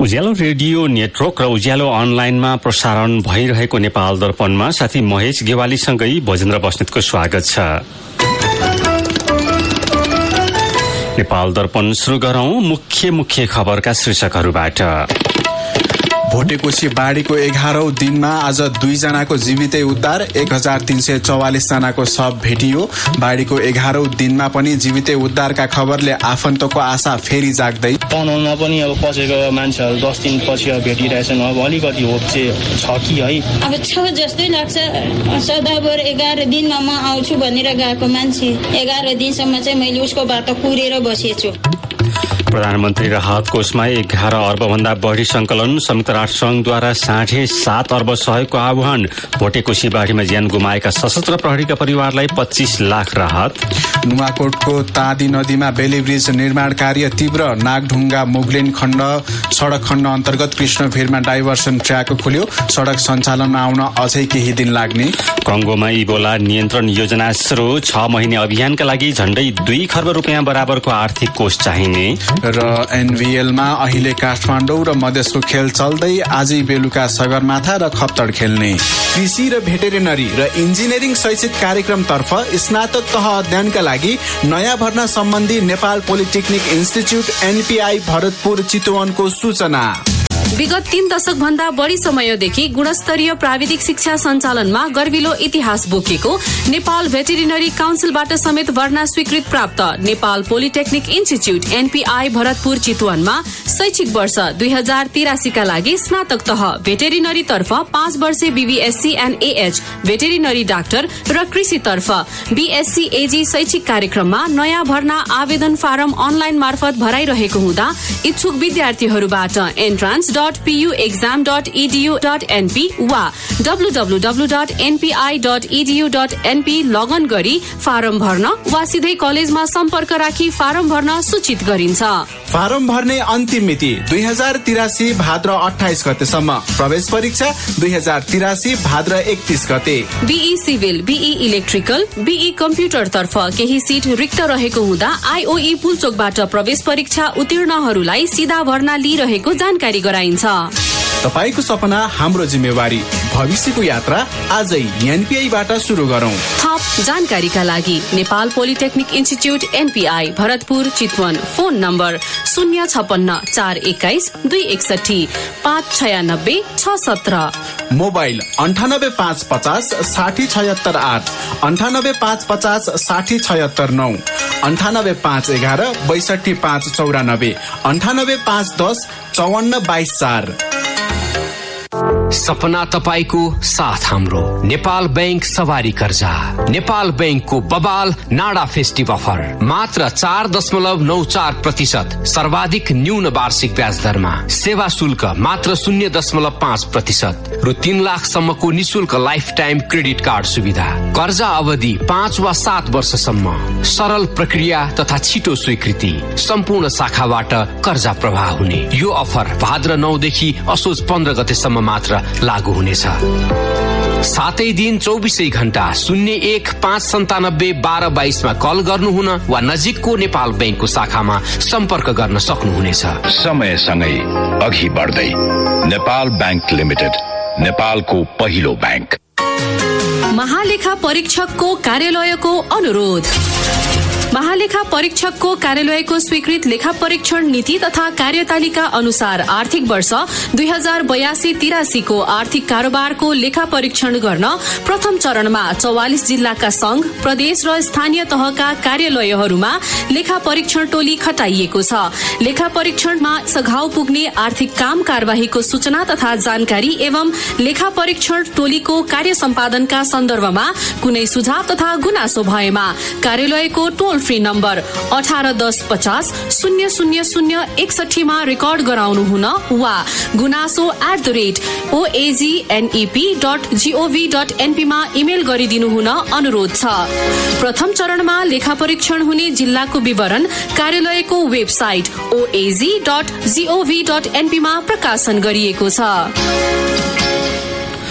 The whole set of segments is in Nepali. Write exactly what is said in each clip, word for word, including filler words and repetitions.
उज्यालो रेडियो नेटवर्क र उज्यालो अनलाइनमा प्रसारण भइरहेको नेपाल दर्पणमा साथी महेश गेवालीसँगै भजेन्द्र बस्नेतको स्वागत छ। नेपाल दर्पण सुरु गरौं मुख्य मुख्य खबरका शीर्षकहरूबाट। भोटेकोशी बाढीको एघारौं दिनमा आज दुईजनाको जीवितै उद्धार, एक हजार तीन सय चौवालिस जनाको शव भेटियो। बाढीको एघारौं दिनमा पनि जीवितै उद्धारका खबरले आफन्तको आशा फेरि जाग्दै। तनहुनमा पनि अब पसेको मान्छेहरू दस दिन पछि भेटिरहेछन्। अब अलिकति होप चाहिँ छ कि है, अब छ जस्तै लाग्छ। सदाभर एघार दिनमा म आउँछु भनेर गएको मान्छे एघार दिनसम्म चाहिँ मैले उसको बाटो कुरेर बसेछु। प्रधानमन्त्री राहत कोषमा एघार अर्ब भन्दा बढी संकलन, संयुक्त राष्ट्र संघद्वारा साढे सात अर्ब सहयोगको आह्वान। भोटेकोशी बाढीमा ज्यान गुमाएका सशस्त्र प्रहरीका परिवारलाई पच्चीस लाख राहत। नुवाकोटको तादी नदीमा बेली ब्रिज निर्माण कार्य तीव्र, नागढुङ्गा मुगलिन खण्ड सड़क खण्ड अन्तर्गत कृष्णभिरमा डाइभर्सन ट्र्याक खुल्यो। सड़क सञ्चालन आउन अझै केही दिन लाग्ने। कङ्गोमा इबोला नियन्त्रण योजना सुरु, छ महिने अभियानका लागि झण्डै दुई खर्ब रुपियाँ बराबरको आर्थिक कोष चाहिने। र एनभीएलमा अहिले काठमाडौँ र मधेसको खेल चल्दै, आजै बेलुका सगरमाथा र खप्तड खेल्ने। कृषि र भेटेरिनरी र इन्जिनियरिङ शैक्षिक कार्यक्रमतर्फ स्नातक तह अध्ययनका लागि नयाँ भर्ना सम्बन्धी Nepal polytechnic institute NPI Bharatpur चितवनको सूचना। विगत तीन दशक भन्दा बढ़ी समयदेखि गुणस्तरीय प्राविधिक शिक्षा सञ्चालनमा गर्विलो इतिहास बोकेको नेपाल भेटेरिनरी काउन्सिलबाट समेत भर्ना स्वीकृत प्राप्त Nepal polytechnic institute NPI Bharatpur चितवनमा शैक्षिक वर्ष दुई हजार तिरासीका लागि स्नातक तह भेटेरिनरी तर्फ पाँच वर्षे BVSc and AH veterinary doctor र कृषि तर्फ बीएससी एजी शैक्षिक कार्यक्रममा नयाँ भर्ना आवेदन फारम अनलाइन मार्फत भराइरहेको हुँदा इच्छुक विद्यार्थीहरूबाट entrance dot PU exam dot edu dot NP वा W W W dot NPI dot edu dot NP लगन गरी फारम भर्न वा सिधै कलेजमा सम्पर्क राखी फारम भर्न सूचित गरिन्छ। फारम भर्ने अन्तिम मिति दुई हजार तिरासी भाद्र अठाइस गतेसम्म। प्रवेश परीक्षा दुई हजार तिरासी भाद्र एकतीस गते। Be civil, be electrical, be computer तर्फ केही सीट रिक्त रहेको हुँदा आईओई पुलचोकबाट प्रवेश परीक्षा उत्तीर्णहरूलाई सीधा भर्ना लिइरहेको जानकारी गराइन्छ। तपाईको सपना हाम्रो जिम्मेवारी, भविष्यको यात्रा आजै एनपीआईबाट सुरु गरौं। थप जानकारीका लागि Nepal polytechnic institute NPI Bharatpur Chitwan, phone number शून्य छपन्न चार एक्काइस दुई एकसठी पाँच छयानब्बे छ सत्र। मोबाइल अन्ठानब्बे पाँच पचास साठी छयत्तर आठ, अन्ठानब्बे पाँच पचास साठी छयत्तर नौ, अन्ठानब्बे पाँच एघार बैसठी पाँच चौरानब्बे, अन्ठानब्बे पाँच दस चौवन्न बाइस चार। सपना तपाईको साथ हाम्रो। नेपाल बैंक सवारी कर्जा, नेपाल बैंकको बबाल नाडा फेस्टिभ अफर, मात्र चार दशमलव नौ चार प्रतिशत सर्वाधिक न्यून वार्षिक ब्याज दरमा, सेवा शुल्क मात्र शून्य दशमलव पाँच प्रतिशत रु तीन लाख सम्मको निशुल्क लाइफ टाइम क्रेडिट कार्ड सुविधा, कर्जा अवधि पाँच वा सात वर्षसम्म, सरल प्रक्रिया तथा छिटो स्वीकृति, सम्पूर्ण शाखाबाट कर्जा प्रवाह हुने। यो अफर भाद्र नौदेखि असोज पन्ध्र गतेसम्म मात्र लागू हुनेछ। सातै दिन चौबिसै घण्टा शून्य एक पाँच सन्तानब्बे बाह्र बाइसमा कल गर्नुहुन वा नजिकको नेपाल बैंकको शाखामा सम्पर्क गर्न सक्नुहुनेछ। समयसँगै अघि बढ्दै नेपाल बैंक लिमिटेड, नेपालको पहिलो बैंक। महालेखा परीक्षकको कार्यालयको अनुरोध। महालेखा परीक्षकको कार्यालयको स्वीकृत लेखा परीक्षण नीति तथा कार्यतालिका अनुसार आर्थिक वर्ष दुई हजार बयासी तिरासीको आर्थिक कारोबारको लेखा परीक्षण गर्न प्रथम चरणमा चौवालिस जिल्लाका संघ, प्रदेश र स्थानीय तहका कार्यालयहरूमा लेखा परीक्षण टोली खटाइएको छ। लेखा परीक्षणमा सघाउ पुग्ने आर्थिक काम कारबाहीको सूचना तथा जानकारी एवं लेखा परीक्षण टोलीको कार्य सम्पादनका सन्दर्भमा कुनै सुझाव तथा गुनासो भएमा कार्यालयको टोल फ्री नम्बर अठार दस पचास शून्य शून्य शून्य एकसठीमा रेकर्ड गराउनु हुन वा गुनासो at the rate ओएजीएनईपी dot gov dot एनपीमा email गरिदिनु हुन अनुरोध छ। प्रथम चरणमा लेखा परीक्षण हुने जिल्लाको विवरण कार्यालयको वेबसाइट ओएजी डट जीओभी डट एनपीमा प्रकाशन गरिएको छ।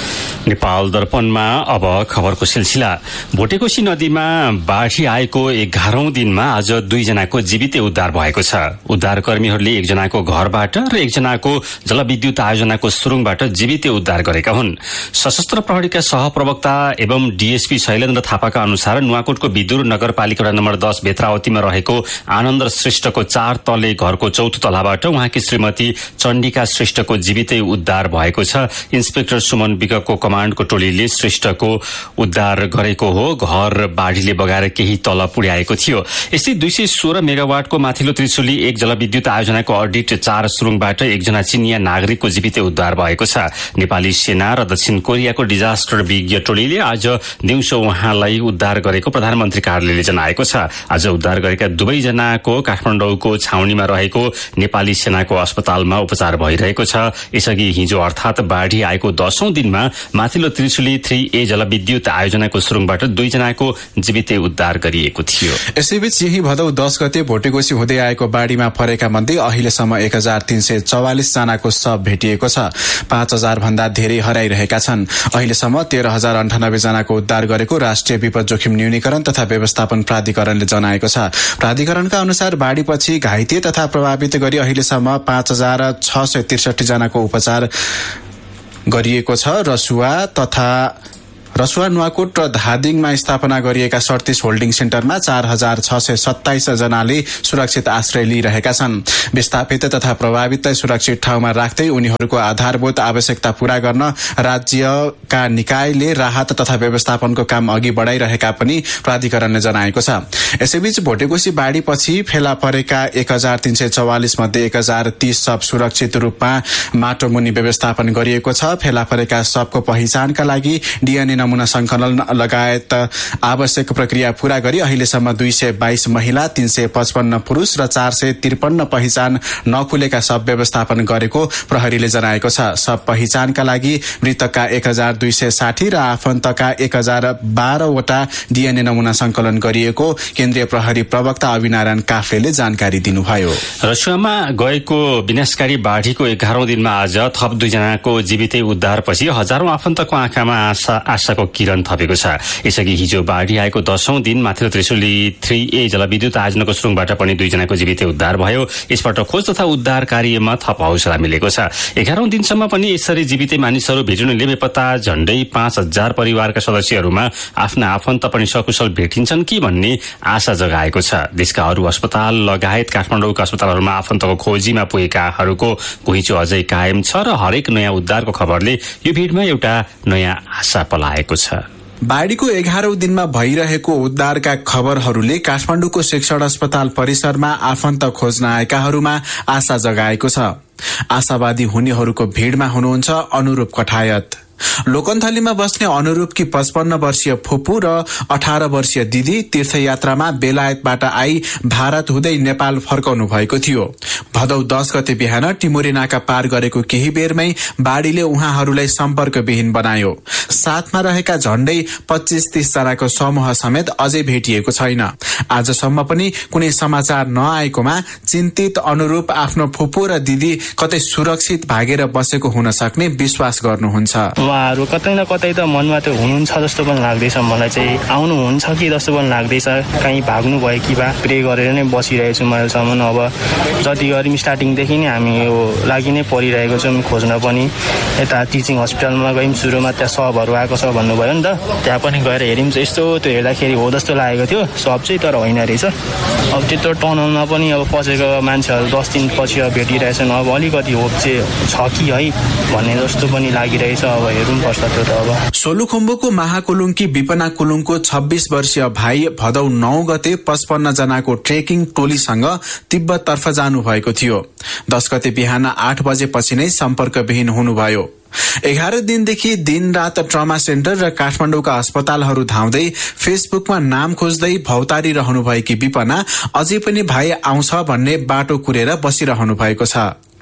नेपाल दर्पणमा अब खबरको सिलसिला। भोटेकोशी नदीमा बाढी आएको एघारौं दिनमा आज दुईजनाको जीवितै उद्धार भएको छ। उद्धारकर्मीहरूले एकजनाको घरबाट र एकजनाको जलविद्युत आयोजनाको सुरुङबाट जीवितै उद्धार गरेका हुन्। सशस्त्र प्रहरीका सहप्रवक्ता एवं डीएसपी शैलेन्द्र थापाका अनुसार नुवाकोटको विदुर नगरपालिका नम्बर दस भेत्रावतीमा रहेको आनन्द श्रेष्ठको चार तले घरको चौथो तलाबाट उहाँकी श्रीमती चण्डिका श्रेष्ठको जीवितै उद्धार भएको छ। इन्सपेक्टर सुमन विगको कमाण्डको टोलीले श्रेष्ठको उद्धार गरेको हो। घर बाढीले बगाएर केही तल पुर्याएको थियो। यस्तै दुई सय सोह्र मेगावाटको माथिल्लो त्रिशुली एक जलविद्युत आयोजनाको अडिट चार सुरुङबाट एकजना चिनिया नागरिकको जीवितै उद्धार भएको छ। नेपाली सेना र दक्षिण कोरियाको डिजास्टर विज्ञ टोलीले आज दिउँसो उहाँलाई उद्धार गरेको प्रधानमन्त्री कार्यालयले जनाएको छ। आज उद्धार गरेका दुवैजनाको काठमाडौँको छाउनीमा रहेको नेपाली सेनाको अस्पतालमा उपचार भइरहेको छ। यसअघि हिजो अर्थात बाढी आएको दशौं दिनमा माथिल्लो त्रिशुली थ्री ए जलविद्युत आयोजनाको सुरुङबाट दुईजनाको जीवितै उद्धार गरिएको थियो। यसैबीच यही भदौ दस गते भोटेकोशी हुँदै आएको बाढीमा परेका मध्ये अहिलेसम्म एक हजार तीन सय चौवालिस जनाको शव भेटिएको छ। पाँच हजार भन्दा धेरै हराइरहेका छन्। अहिलेसम्म तेह्र हजार अन्ठानब्बे जनाको उद्धार गरेको राष्ट्रिय विपद जोखिम न्यूनीकरण तथा व्यवस्थापन प्राधिकरणले जनाएको छ। प्राधिकरणका अनुसार बाढीपछि घाइते तथा प्रभावित गरी अहिलेसम्म पाँच हजार छ सय त्रिसठी जनाको उपचार गरिएको छ। रसुवा तथा रसुवा नुवाकोट र धादिङमा स्थापना गरिएका सडतिस होल्डिङ सेन्टरमा चार हजार छ सय सत्ताइस जनाले सुरक्षित आश्रय लिइरहेका छन्। विस्थापित तथा प्रभावितलाई सुरक्षित ठाउँमा राख्दै उनीहरूको आधारभूत आवश्यकता पूरा गर्न राज्यका निकायले राहत तथा व्यवस्थापनको काम अघि बढ़ाइरहेका पनि प्राधिकरणले जनाएको छ। यसैबीच भोटेकोशी बाढीपछि फेला परेका एक हजार तीन सय चौवालिस मध्ये एक हजार तीस शव सुरक्षित रूपमा माटोमुनि व्यवस्थापन गरिएको छ। फेला परेका शवको पहिचानका लागि डीएनए नमूना संकलन लगायत आवश्यक प्रक्रिया पूरा गरी अहिलेसम्म दुई सय बाइस महिला, तीन सय पचपन्न पुरूष र चार सय त्रिपन्न पहिचान नखुलेका शव व्यवस्थापन गरेको प्रहरीले जनाएको छ। शव पहिचानका लागि मृतकका एक हजार दुई सय साठी र आफन्तका एक हजार बाह्रवटा डीएनए नमूना संकलन गरिएको केन्द्रीय प्रहरी प्रवक्ता अविनारायण काफ्लेले जानकारी दिनुभयो। रसुवामा गएको विनाशकारी बाढीको एघारौं दिनमा आज थप दुईजनाको जीवितै उद्धारपछि हजारौं आफन्तको आँखामा आशा आशाको किरण थपेको छ। यसअघि हिजो बाढी आएको दशौं दिन माथिल्लो त्रिशुली थ्री ए जलविद्युत आयोजनाको सुरुङबाट पनि दुईजनाको जीवितै उद्धार भयो। यसबाट खोज तथा उद्धार कार्यमा थप हौसला मिलेको छ। एघारौं दिनसम्म पनि यसरी जीवितै मानिसहरू भेटिनुले बेपत्ता झण्डै पाँच हजार परिवारका सदस्यहरूमा आफ्ना आफन्त पनि सकुशल भेटिन्छन् कि भन्ने आशा जगाएको छ। देशका अरू अस्पताल लगायत काठमाडौँका अस्पतालहरूमा आफन्तको खोजीमा पुगेकाहरूको घुइँचो अझै कायम छ र हरेक नयाँ उद्धारको खबरले यो भिडमा एउटा नयाँ आशा पलाएको छ। बाढीको एघारौं दिनमा भइरहेको उद्धारका खबरहरूले काठमाडौँको शिक्षण अस्पताल परिसरमा आफन्त खोज्न आएकाहरूमा आशा जगाएको छ। आशावादी हुनेहरूको भीड़मा हुनुहुन्छ अनुरूप कठायत। लोकन्थलीमा बस्ने अनुरूपकी पचपन्न वर्षीय फुपू र अठार वर्षीय दिदी तीर्थयात्रामा बेलायतबाट आई भारत हुँदै नेपाल फर्काउनु भएको थियो। भदौ दस गते बिहान टिमुरे नाका पार गरेको केही बेरमै बाढीले उहाँहरूलाई सम्पर्कविहीन बनायो। साथमा रहेका झण्डै पच्चीस तीस जनाको समूह समेत अझै भेटिएको छैन। आजसम्म पनि कुनै समाचार नआएकोमा चिन्तित अनुरूप आफ्नो फुपू र दिदी कतै सुरक्षित भागेर बसेको हुन सक्ने विश्वास गर्नुहुन्छ। उहाँहरू कतै न कतै त मनमा त्यो हुनुहुन्छ जस्तो पनि लाग्दैछ। मलाई चाहिँ आउनुहुन्छ कि जस्तो पनि लाग्दैछ। कहीँ भाग्नु भयो कि बा प्रे गरेर नै बसिरहेको छु मैलेसम्म। अब जति गरी स्टार्टिङदेखि नै हामी यो लागि नै परिरहेको छौँ खोज्न पनि। यता टिचिङ हस्पिटलमा गयौँ सुरुमा, त्यहाँ सबहरू आएको छ भन्नुभयो नि त, त्यहाँ पनि गएर हेऱ्यौँ। यस्तो त्यो हेर्दाखेरि हो जस्तो लागेको थियो सब चाहिँ, तर होइन रहेछ। अब त्यत्रो टनलमा पनि अब पसेको मान्छेहरू दस दिन पछि अब भेटिरहेछन्। अब अलिकति होप चाहिँ छ कि है भन्ने जस्तो पनि लागिरहेछ। अब हेरौँ पर्छ त्यो त। अब सोलुखुम्बुको महाकुलुङकी विपना कुलुङको छब्बीस वर्षीय भाइ भदौ नौ गते पचपन्न जनाको ट्रेकिङ टोलीसँग तिब्बततर्फ जानु भएको थियो। दस गते बिहान आठ बजेपछि नै सम्पर्कविहीन हुनुभयो। एघार दिनदेखि दिन रात ट्रमा सेन्टर र काठमाडौँका अस्पतालहरू धाउँदै फेसबुकमा नाम खोज्दै भौतारी रहनुभएकी विपना अझै पनि भाइ आउँछ भन्ने बाटो कुरेर बसिरहनु भएको छ।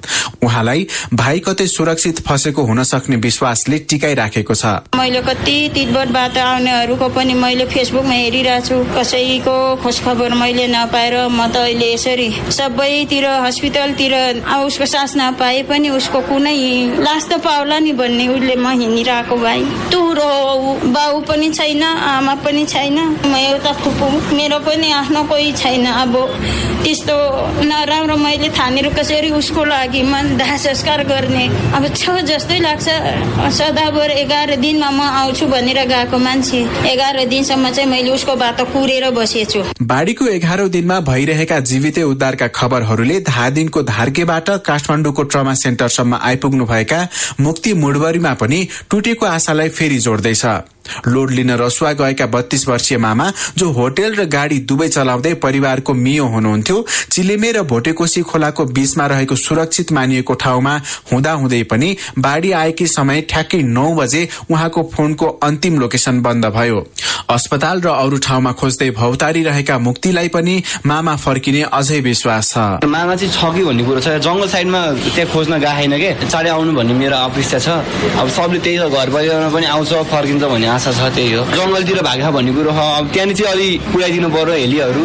उहाँलाई भाइ कतै सुरक्षित फसेको हुन सक्ने विश्वासले टिकाइराखेको छ। मैले कति तिब्बतबाट आउनेहरूको पनि मैले फेसबुकमा हेरिरहेको छु, कसैको खोजखबर मैले नपाएर म त अहिले यसरी सबैतिर हस्पिटलतिर उसको सास नपाए पनि उसको कुनै लास त पाउला नि भन्ने उसले म हिँडिरहेको भाइ। तुरो बाउ पनि छैन, आमा पनि छैन, म एउटा फुपू, मेरो पनि आफ्नो कोही छैन। अब त्यस्तो नराम्रो मैले थानेर कसरी उसको लागि मन दाह संस्कार गर्ने अब छ जस्तै लाग्छ। सदाभर एघार दिनमा म आउँछु भनेर गएको मान्छे एघार दिनसम्म चाहिँ मैले उसको बाटो कुरेर बसेछु। बाढीको एघारौं दिनमा भइरहेका जीवितै उद्धारका खबरहरूले धादिङको धार्केबाट काठमाडौँको ट्रमा सेन्टरसम्म आइपुग्नु भएका मुक्ति मुडबरीमा पनि टुटेको आशालाई फेरि जोड्दैछ। लोड लिन रसुवा गएका बत्तीस वर्षीय मामा जो होटेल र गाडी दुवै चलाउँदै परिवारको मियो हुनुहुन्थ्यो, चिलेमे र भोटेकोशी खोलाको बीचमा रहेको सुरक्षित मानिएको ठाउँमा हुँदा हुँदै पनि बाढी आएकी समय ठ्याक्कै नौ बजे उहाँको फोनको अन्तिम लोकेसन बन्द भयो। अस्पताल र अरू ठाउँमा खोज्दै भौतारी रहेका मुक्तिलाई पनि मामा फर्किने अझै विश्वास छ। मामा चाहिँ छ कि भन्ने कुरो छ, जंगल साइडमा त्यहाँ खोज्न गएन के, चाँडै आउनु भन्ने मेरो अपेक्षा छ। अब सबले त्यही हो, घर परिवारमा पनि आउँछ फर्किन्छ भन्ने आशा छ, त्यही हो। जंगलतिर भाग्छ भन्ने कुरो हो, अब त्यहाँनिर चाहिँ अलि पुर्याइदिनु पर्यो हेलीहरू।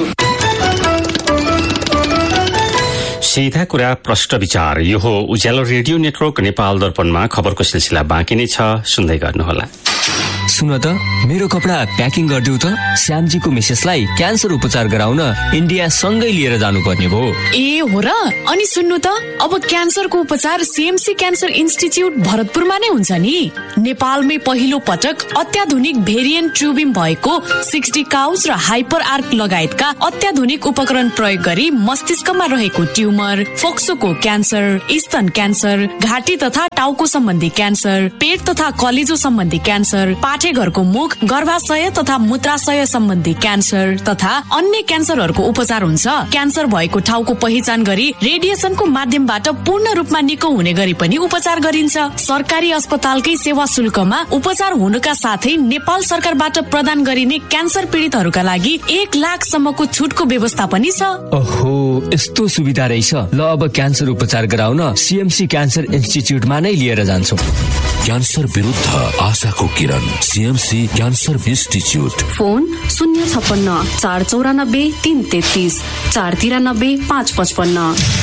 सीधा कुरा प्रष्ट विचार, यो हो उज्यालो रेडियो नेटवर्क नेपाल दर्पणमा खबरको सिलसिला बाँकी नै छ, सुन्दै गर्नुहोला। सुन त, मेरो कपडा प्याकिङ गरिदेऊ त, श्यामजीको मिसेसलाई क्यान्सर उपचार गराउन इन्डिया सँगै लिएर जानुपर्ने भयो। ए हो र? अनि सुन्नु त, अब क्यान्सरको उपचार सीएमसी क्यान्सर इन्स्टिच्युट भरतपुरमा नै हुन्छ नि। नेपालमै पहिलो पटक अत्याधुनिक भेरिएन्ट ट्युबिम भएको सिक्सटी काउज र हाइपर आर्क लगायतका अत्याधुनिक उपकरण प्रयोग गरी मस्तिष्कमा रहेको ट्युमर, फोक्सोको क्यान्सर, स्तन क्यान्सर, घाँटी तथा टाउको सम्बन्धी क्यान्सर, पेट तथा कलेजो सम्बन्धी क्यान्सर, पाठेघरको मुख, गर्भाशय तथा मूत्राशय सम्बन्धी क्यान्सर तथा अन्य क्यान्सरहरूको उपचार हुन्छ। क्यान्सर भएको ठाउँको पहिचान गरी रेडिएसनको माध्यमबाट पूर्ण रूपमा निको हुने गरी पनि उपचार गरिन्छ। सरकारी अस्पतालकै सेवा शुल्कमा उपचार हुनुका साथै नेपाल सरकारबाट प्रदान गरिने क्यान्सर पीडितहरूका लागि एक लाख सम्मको छुटको व्यवस्था पनि छ। ओहो, यस्तो सुविधा रहेछ। ल अब क्यान्सर उपचार गराउन सीएमसी क्यान्सर इन्स्टिच्युटमा नै लिएर जान्छौँ। क्यान्सर विरुद्ध आशाको किरण, सीएमसी क्यान्सर इन्स्टिच्युट। फोन शून्य छप्पन्न चार चौरानब्बे तीन तेत्तीस चार तिरानब्बे पाँच पचपन्न।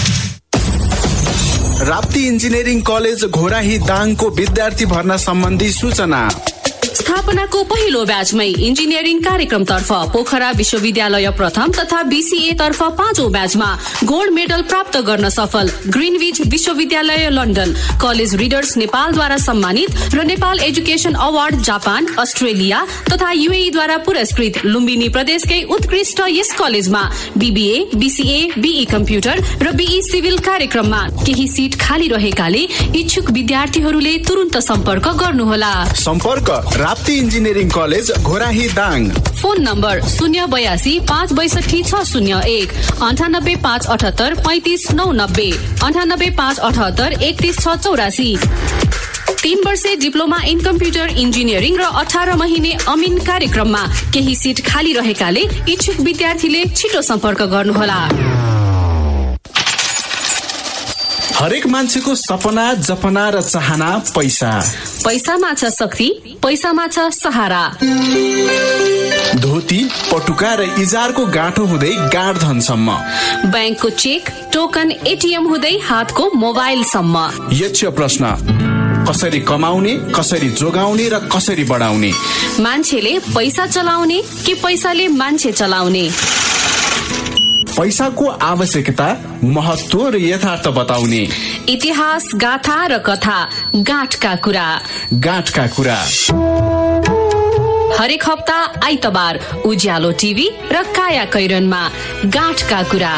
राप्ती इन्जिनियरिङ कलेज घोराही दाङको विद्यार्थी भर्ना सम्बन्धी सूचना। स्थापनाको पहिलो ब्याचमै इन्जिनियरिङ कार्यक्रमतर्फ पोखरा विश्वविद्यालय प्रथम तथा बीसीए तर्फ पाँचौं ब्याचमा गोल्ड मेडल प्राप्त गर्न सफल ग्रिनविच विश्वविद्यालय लन्डन, कलेज रिडर्स नेपालद्वारा सम्मानित र Nepal education award Japan, Australia तथा यूएई द्वारा पुरस्कृत लुम्बिनी प्रदेशकै उत्कृष्ट यस कलेजमा बीबीए, बीसीए, बीई कम्प्युटर र बीई सिभिल कार्यक्रममा केही सिट खाली रहेकाले इच्छुक विद्यार्थीहरूले तुरुन्त सम्पर्क गर्नुहोला। सम्पर्क Rapti engineering college Ghorahi Dang. Phone number शून्य बयासी पाँच बैसठी छ शून्य एक अन्ठानब्बे पाँच अठहत्तर पैंतिस नौ नब्बे अन्ठानब्बे पाँच अठहत्तर एकतिस छ चौरासी। तीन वर्षे डिप्लोमा इन कम्प्युटर इन्जिनियरिङ र अठार महिने अमिन कार्यक्रममा केही सिट खाली रहेकाले इच्छुक विद्यार्थीले छिटो सम्पर्क गर्नुहोला। हरेक मान्छेको सपना, जपना र चाहना पैसा। पैसामा छ शक्ति, पैसामा छ सहारा। धोती, पटुका र इजारको गाँठो हुँदै गाँड धनसम्म, ब्याङ्कको चेक, टोकन, एटिएम हुँदै हातको मोबाइलसम्म। यक्ष प्रश्न, कसरी कमाउने, कसरी जोगाउने र कसरी बढाउने? मान्छेले पैसा चलाउने कि पैसाले मान्छे चलाउने? पैसाको आवश्यकता, महत्व र यथार्थ बताउने। इतिहास, गाथा र कथा, गाँठका कुरा। गाँठका कुरा हरेक हप्ता आइतबार उज्यालो टिभी र काया कैरनमा गाँठका कुरा।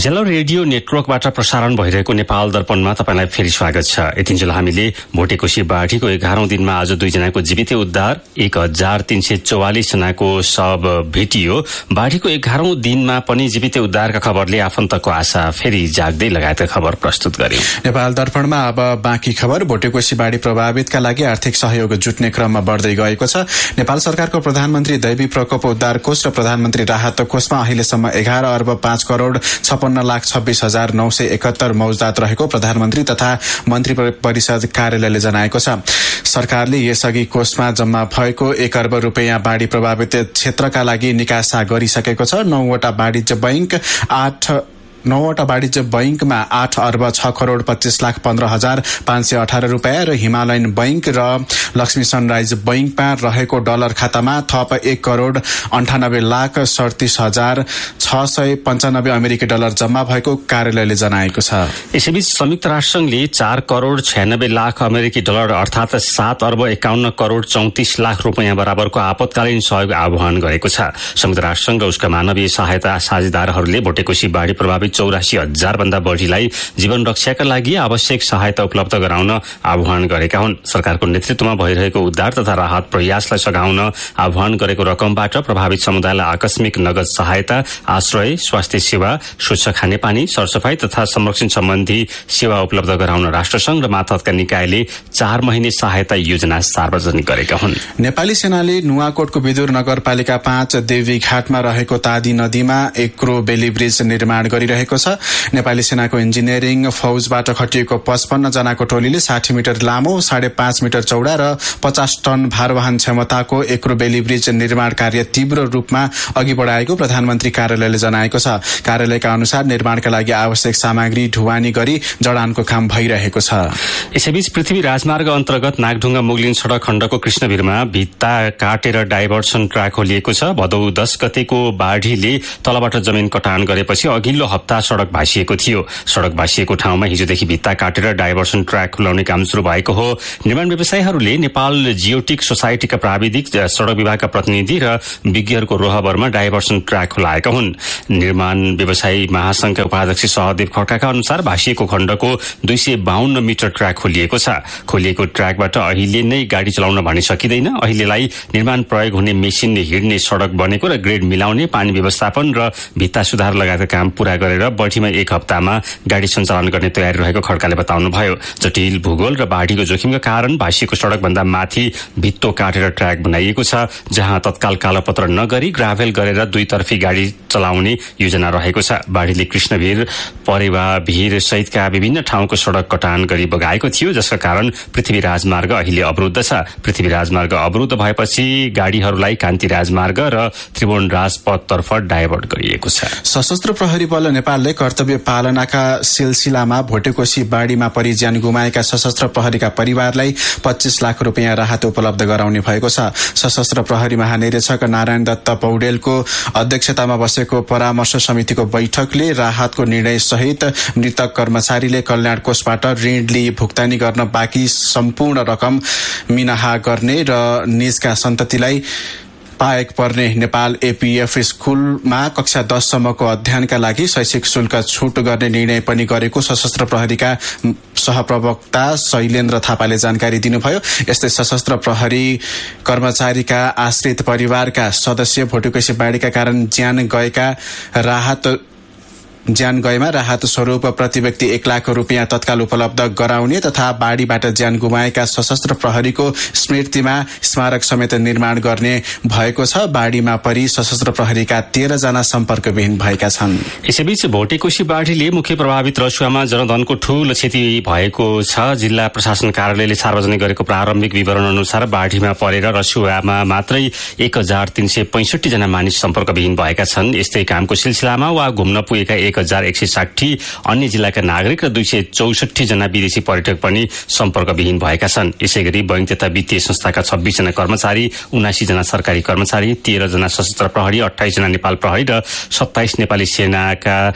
उज्यालो रेडियो नेटवर्कबाट प्रसारण भइरहेको नेपाल दर्पणमा तपाईलाई फेरि स्वागत छ। यतिन्जेल हामीले भोटेकोशी बाढीको एघारौं दिनमा आज दुईजनाको जीवित उद्धार, एक हजार तीन सय चौवालिस जनाको शव भेटियो। बाढीको एघारौं दिनमा पनि जीवित उद्धारका खबरले आफन्तको आशा फेरि जाग्दै लगायतका खबर प्रस्तुत गर्यो। नेपाल दर्पणमा अब बाँकी खबर। भोटेकोशी बाढी प्रभावितका लागि आर्थिक सहयोग जुट्ने क्रममा बढ्दै गएको छ। नेपाल सरकारको प्रधानमन्त्री दैवी प्रकोप उद्धार कोष र प्रधानमन्त्री राहत कोषमा अहिलेसम्म एघार अर्ब पाँच करोड़ छपन्न लाख छब्बीस हजार नौ सय एकहत्तर मौजदात रहेको प्रधानमन्त्री तथा मन्त्री परिषद कार्यालयले जनाएको छ। सरकारले यसअघि कोषमा जम्मा भएको एक अर्ब रुपियाँ बाढी प्रभावित क्षेत्रका लागि निकासा गरिसकेको छ। नौवटा वाणिज्य बैंक आठ नौवटा वाणिज्य बैंकमा आठ अर्ब छ करोड़ पच्चीस लाख पन्ध्र हजार पाँच सय अठारह रुपियाँ र हिमालयन बैंक र लक्ष्मी सनराइज बैंकमा रहेको डलर खातामा थप एक करोड़ अन्ठानब्बे लाख सडतिस हजार छ सय पञ्चानब्बे अमेरिकी डलर जम्मा भएको कार्यालयले जनाएको छ। यसैबीच संयुक्त राष्ट्रसंघले चार करोड़ छयानब्बे लाख अमेरिकी डलर अर्थात सात अर्ब एकाउन्न करोड़ चौतिस लाख रुपियाँ बराबरको आपतकालीन सहयोग आह्वान गरेको छ। संयुक्त राष्ट्रसंघ उसका मानवीय सहायता साझेदारहरूले भोटेकोशी बाढी प्रभावित चौरासी हजार भन्दा बढ़ीलाई जीवन रक्षाका लागि आवश्यक सहायता उपलब्ध गराउन आह्वान गरेका हुन्। सरकारको नेतृत्वमा भइरहेको उद्धार तथा राहत प्रयासलाई सघाउन आह्वान गरेको रकमबाट प्रभावित समुदायलाई आकस्मिक नगद सहायता, आश्रय, स्वास्थ्य सेवा, स्वच्छ खानेपानी, सरसफाई तथा संरक्षण सम्बन्धी सेवा उपलब्ध गराउन राष्ट्रसंघ र मातहतका निकायले चार महिने सहायता योजना सार्वजनिक गरेका हुन्। नेपाली सेनाले नुवाकोटको विदुर नगरपालिका पाँच देवीघाटमा रहेको तादी नदीमा एक्रो बेली ब्रिज निर्माण गरिरहेको छ। नेपाली सेनाको इन्जिनियरिङ फौजबाट खटिएको पचपन्न जनाको टोलीले साठी मिटर लामो, साढे पाँच मिटर चौडा र पचास टन भारवाहन क्षमताको एक्रो बेली ब्रिज निर्माण कार्य तीव्र रूपमा अघि बढ़ाएको प्रधानमन्त्री कार्यालयले जनाएको छ। कार्यालयका अनुसार निर्माणका लागि आवश्यक सामग्री ढुवानी गरी जडानको काम भइरहेको छ। यसैबीच पृथ्वी राजमार्ग अन्तर्गत नागढुङ्गा मुगलिन सड़क खण्डको कृष्णवीरमा भित्ता काटेर डाइभर्सन ट्र्याक खोलिएको छ। भदौ दश गतेको बाढ़ीले तलबाट जमिन कटान गरेपछि अघिल्लो हप्ता सड़क भाँसिएको थियो। सड़क भाँसिएको ठाउँमा हिजोदेखि भित्ता काटेर डाइभर्सन ट्र्याक खुलाउने काम शुरू भएको हो। निर्माण व्यवसायीहरूले नेपाल जियोटिक सोसाइटीका प्राविधिक, सड़क विभागका प्रतिनिधि र विज्ञहरूको रोहबरमा डाइभर्सन ट्र्याक खुलाएका हुन्। निर्माण व्यवसायी महासंघका उपाध्यक्ष सहदेव खड्काका अनुसार भाँसिएको खण्डको दुई सय बाहन्न मिटर ट्र्याक खोलिएको छ। खोलिएको ट्र्याकबाट अहिले नै गाड़ी चलाउन भने सकिँदैन। अहिलेलाई निर्माण प्रयोग हुने मेसिनले हिँड्ने सड़क बनेको र ग्रेड मिलाउने, पानी व्यवस्थापन र भित्ता सुधार लगायतका काम पूरा गरेर बढीमा एक हप्तामा गाड़ी सञ्चालन गर्ने तयारी रहेको खड्काले बताउनुभयो। जटिल भूगोल र बाढ़ीको जोखिमका कारण भाँसिएको सड़क भन्दा माथि भित्तो काटेर ट्र्याक बनाइएको छ, जहाँ तत्काल कालोपत्र नगरी ग्राभेल गरेर दुईतर्फी गाड़ी चलाउने योजना रहेको छ। बाढ़ीले कृष्णवीर, परेवा, भीर सहितका विभिन्न ठाउँको सड़क कटान गरी बगाएको थियो, जसका कारण पृथ्वी राजमार्ग अहिले अवरुद्ध छ। पृथ्वी राजमार्ग अवरुद्ध भएपछि गाड़ीहरूलाई कान्ति राजमार्ग र त्रिभुवन राजपथतर्फ डाइभर्ट गरिएको छ। सशस्त्र प्रहरी बल नेपालले कर्तव्य पालनाका सिलसिलामा भोटेकोशी बाढ़ीमा परि ज्यान गुमाएका सशस्त्र प्रहरीका परिवारलाई पच्चीस लाख रुपियाँ राहत उपलब्ध गराउने भएको छ। सशस्त्र प्रहरी महानिरीक्षक नारायण दत्त पौडेलको अध्यक्षतामा बसेको परामर्श समितिको बैठकले राहतको निर्णय सहित मृतक कर्मचारीले कल्याण कोषबाट ऋण लिई भुक्तानी गर्न बाँकी सम्पूर्ण रकम मिनाहा गर्ने र निजका सन्ततिलाई पाएक पर्ने नेपाल एपीएफ स्कूलमा कक्षा दससम्मको अध्ययनका लागि शैक्षिक शुल्क छुट गर्ने निर्णय पनि गरेको सशस्त्र प्रहरीका सहप्रवक्ता शैलेन्द्र थापाले जानकारी दिनुभयो। यस्तै सशस्त्र प्रहरी कर्मचारीका आश्रित परिवारका सदस्य भोटेकोशी बाढ़ीका कारण ज्यान गएका राहत ज्यान गएमा राहत स्वरूप प्रति व्यक्ति एक लाख रुपियाँ तत्काल उपलब्ध गराउने तथा बाढ़ीबाट ज्यान गुमाएका सशस्त्र प्रहरीको स्मृतिमा स्मारक समेत निर्माण गर्ने भएको छ। बाढ़ीमा परि सशस्त्र प्रहरीका तेह्र जना सम्पर्कविहीन भएका छन्। यसैबीच भोटेकोशी बाढ़ीले मुख्य प्रभावित रसुवामा जनधनको ठूलो क्षति भएको छ। जिल्ला प्रशासन कार्यालयले सार्वजनिक गरेको प्रारम्भिक विवरण अनुसार बाढ़ीमा परेर रसुवामा मात्रै एक हजार तीन सय पैंसठी जना मानिस सम्पर्कविहीन भएका छन्। यस्तै कामको सिलसिलामा वा घुम्न पुगेका एक हजार एक सय साठी अन्य जिल्लाका नागरिक र दुई सय चौसठी जना विदेशी पर्यटक पनि सम्पर्कविहीन भएका छन्। यसै गरी बैंक तथा वित्तीय संस्थाका छब्बीस जना कर्मचारी, उनासी जना सरकारी कर्मचारी, तेह्र जना सशस्त्र प्रहरी, अठाइस जना नेपाल प्रहरी र सत्ताइस नेपाली सेनाका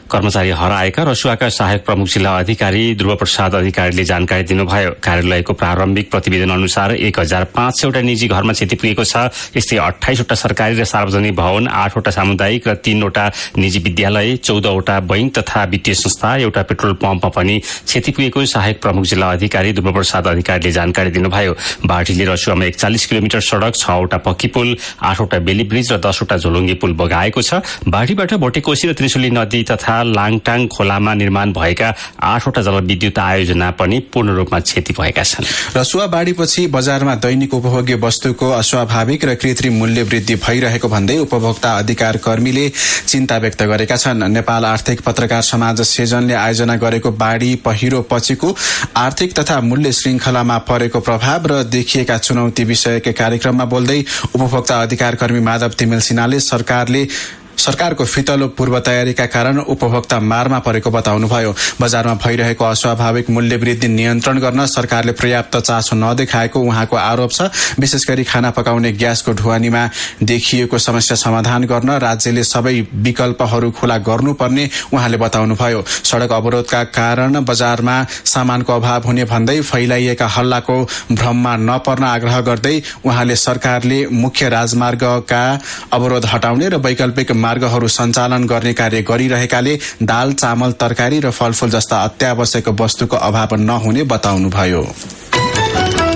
कर्मचारी हराएका रसुवाका सहायक प्रमुख जिल्ला अधिकारी ध्रुव प्रसाद अधिकारीले जानकारी दिनुभयो। कार्यालयको प्रारम्भिक प्रतिवेदन अनुसार एक हजार पाँच सयवटा निजी घरमा क्षति पुगेको छ। यस्तै अठाइसवटा सरकारी र सार्वजनिक भवन, आठवटा सामुदायिक र तीनवटा निजी विद्यालय, चौधवटा बैंक तथा वित्तीय संस्था, एउटा पेट्रोल पम्पमा पनि क्षति पुगेको सहायक प्रमुख जिल्ला अधिकारी ध्रुव प्रसाद अधिकारीले जानकारी दिनुभयो। बाढीले रसुवामा एकचालिस किलोमिटर सड़क, छवटा पक्की पुल, आठवटा बेली ब्रिज र दसवटा झोलुङ्गे पुल बगाएको छ। बाढीबाट भोटेकोशी र त्रिशुली नदी तथा लाङटाङ खोलामा निर्माण भएका आठवटा जलविद्युत आयोजना पनि पूर्ण रूपमा क्षति भएका छन्। रसुवा बाढीपछि बजारमा दैनिक उपभोग्य वस्तुको अस्वाभाविक र कृत्रिम मूल्य वृद्धि भइरहेको भन्दै उपभोक्ता अधिकार कर्मीले चिन्ता व्यक्त गरेका छन्। नेपाल आर्थिक पत्रकार समाज सेजनले आयोजना गरेको बाढी पहिरो पछिको आर्थिक तथा मूल्य श्रृंखलामा परेको प्रभाव र देखिएका चुनौती विषयका कार्यक्रममा बोल्दै उपभोक्ता अधिकार कर्मी माधव तिमेल सिन्हाले सरकारले सरकारको फितलो पूर्व तयारीका कारण उपभोक्ता मारमा परेको बताउनुभयो। बजारमा भइरहेको अस्वाभाविक मूल्य वृद्धि नियन्त्रण गर्न सरकारले पर्याप्त चासो नदेखाएको उहाँको आरोप छ। विशेष गरी खाना पकाउने ग्यासको ढुवानीमा देखिएको समस्या समाधान गर्न राज्यले सबै विकल्पहरू खुला गर्नुपर्ने उहाँले बताउनुभयो। सड़क अवरोधका कारण बजारमा सामानको अभाव हुने भन्दै फैलाइएका हल्लाको भ्रममा नपर्न आग्रह गर्दै उहाँले सरकारले मुख्य राजमार्गका अवरोध हटाउने र वैकल्पिक मार्गहरू सञ्चालन गर्ने कार्य गरिरहेकाले दाल, चामल, तरकारी र फलफूल जस्ता अत्यावश्यक वस्तुको अभाव नहुने बताउनुभयो।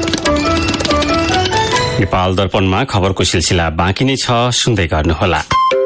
नेपाल दर्पणमा खबरको सिलसिला बाँकी नै छ, सुन्दै गर्नुहोला।